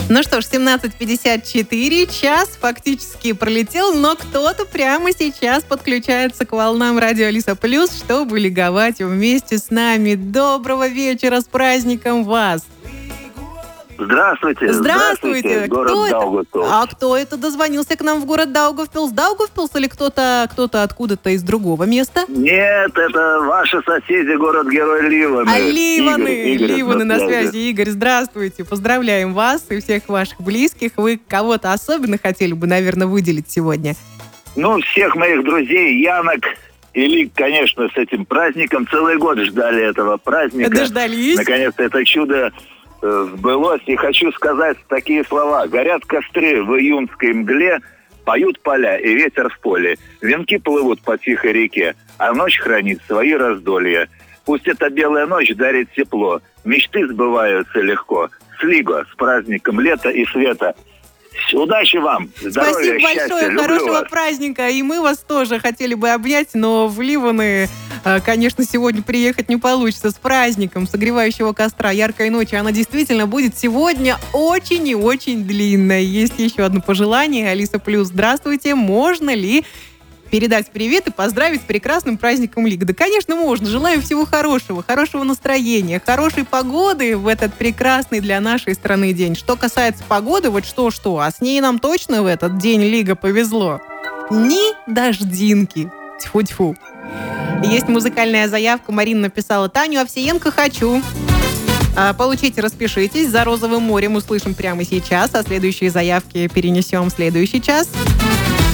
Ну что ж, 17:54, час фактически пролетел, но кто-то прямо сейчас подключается к волнам радио Алиса Плюс, чтобы лиговать вместе с нами. Доброго вечера, с праздником вас! Здравствуйте. Здравствуйте. Город Даугавпилс. А кто это дозвонился к нам в город Даугавпилс? Даугавпилс или кто-то откуда-то из другого места? Нет, это ваши соседи, город-герой Ливаны. Игорь Ливаны на связи. Игорь, здравствуйте. Поздравляем вас и всех ваших близких. Вы кого-то особенно хотели бы, наверное, выделить сегодня? Ну, всех моих друзей, Янок и Лик, конечно, с этим праздником. Целый год ждали этого праздника. Дождались? Наконец-то это чудо сбылось. И хочу сказать такие слова. Горят костры в июньской мгле, поют поля и ветер в поле. Венки плывут по тихой реке, а ночь хранит свои раздолья. Пусть эта белая ночь дарит тепло, мечты сбываются легко. Слиго, с праздником лета и света. Удачи вам, здоровья, спасибо счастья, большое, люблю хорошего вас. праздника. И мы вас тоже хотели бы обнять, но в Ливаны, конечно, сегодня приехать не получится. С праздником согревающего костра, яркой ночи. Она действительно будет сегодня очень и очень длинная. Есть еще одно пожелание. Алиса Плюс, здравствуйте. Можно ли передать привет и поздравить с прекрасным праздником Лиг? Да, конечно, можно. Желаю всего хорошего, хорошего настроения, хорошей погоды в этот прекрасный для нашей страны день. Что касается погоды, вот что, а с ней нам точно в этот день Лига повезло. Ни дождинки. Тьфу-тьфу. Есть музыкальная заявка. Марина написала: Таню Овсиенко хочу. Получите, распишитесь. За розовым морем услышим прямо сейчас, а следующие заявки перенесем в следующий час.